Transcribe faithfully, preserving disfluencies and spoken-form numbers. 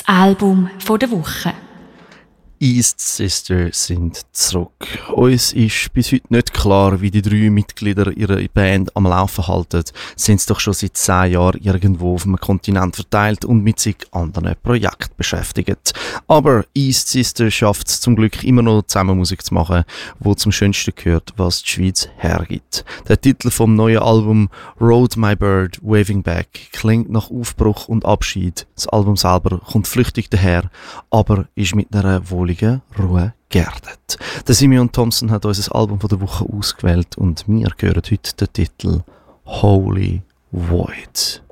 Album von der Woche. East Sister sind zurück. Uns ist bis heute nicht klar, wie die drei Mitglieder ihre Band am Laufen halten. Sie sind doch schon seit zehn Jahren irgendwo auf dem Kontinent verteilt und mit sich anderen Projekten beschäftigt. Aber East Sister schafft es zum Glück immer noch zusammen Musik zu machen, wo zum Schönsten gehört, was die Schweiz hergibt. Der Titel vom neuen Album Rode My Bird Waving Back klingt nach Aufbruch und Abschied. Das Album selber kommt flüchtig daher, aber ist mit einer wohligen Ruhe geerdet. Der Simeon Thompson hat unser Album von der Woche ausgewählt und wir hören heute den Titel Holy Void.